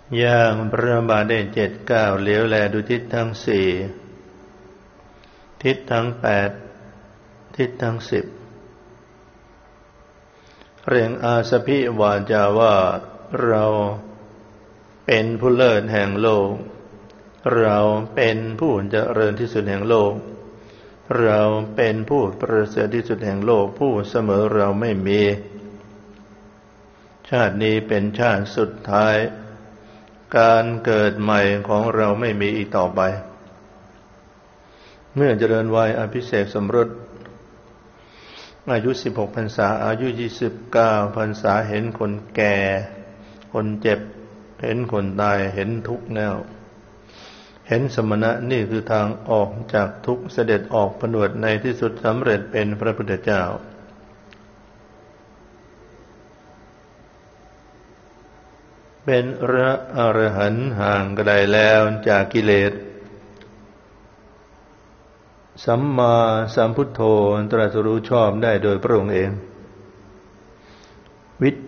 ย่างพระบาทได้7 ก้าวเหลียวแลดูทิศทั้ง4ทิศทั้ง8ทิศทั้ง10เปล่งอาสพิวาจาว่าเราเป็นผู้เลิศแห่งโลกเราเป็นผู้เจริญที่สุดแห่งโลกเราเป็นผู้ประเสริฐที่สุดแห่งโลกผู้เสมอเราไม่มีชาตินี้เป็นชาติสุดท้ายการเกิดใหม่ของเราไม่มีอีกต่อไปเมื่อเจริญวัยอภิเษกสมรสอายุ16 พรรษาอายุ29 พรรษาเห็นคนแก่คนเจ็บเห็นคนตายเห็นทุกข์แล้วเห็นสมณะนี่คือทางออกจากทุกข์เสด็จออกผนวดในที่สุดสำเร็จเป็นพระพุทธเจ้าเป็นพระอรหันต์ห่างไกลแล้วจากกิเลสสัมมาสัมพุทโธตรัสรู้ชอบได้โดยพระองค์เองวิ